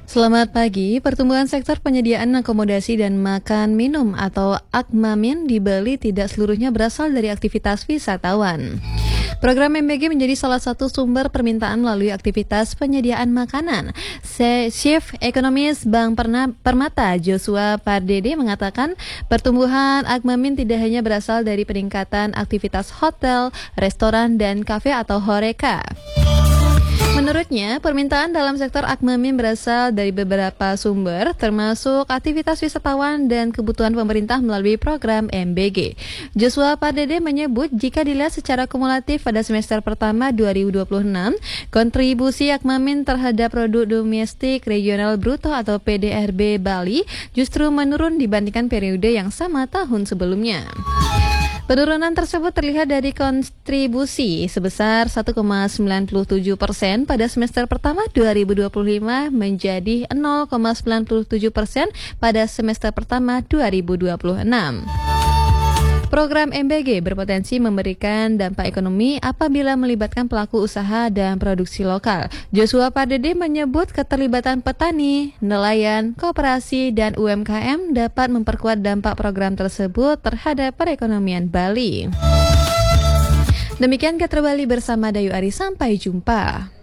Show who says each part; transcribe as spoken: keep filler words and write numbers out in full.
Speaker 1: Selamat pagi, pertumbuhan sektor penyediaan akomodasi dan makan minum atau Akmamin di Bali tidak seluruhnya berasal dari aktivitas wisatawan. Program M B G menjadi salah satu sumber permintaan melalui aktivitas penyediaan makanan. Se- Chief Ekonomis Bank Perna- Permata Joshua Pardede mengatakan pertumbuhan Akmamin tidak hanya berasal dari peningkatan aktivitas hotel, restoran, dan kafe atau Horeca. Menurutnya, permintaan dalam sektor Akmamin berasal dari beberapa sumber, termasuk aktivitas wisatawan dan kebutuhan pemerintah melalui program M B G. Joshua Pardede menyebut jika dilihat secara kumulatif pada semester pertama dua ribu dua puluh enam, kontribusi Akmamin terhadap produk domestik regional bruto atau P D R B Bali justru menurun dibandingkan periode yang sama tahun sebelumnya. Penurunan tersebut terlihat dari kontribusi sebesar satu koma sembilan tujuh persen pada semester pertama dua ribu dua puluh lima menjadi nol koma sembilan tujuh persen pada semester pertama dua ribu dua puluh enam. Program M B G berpotensi memberikan dampak ekonomi apabila melibatkan pelaku usaha dan produksi lokal. Joshua Pardede menyebut keterlibatan petani, nelayan, koperasi, dan U M K M dapat memperkuat dampak program tersebut terhadap perekonomian Bali. Demikian Kata Bali bersama Dayu Ari, sampai jumpa.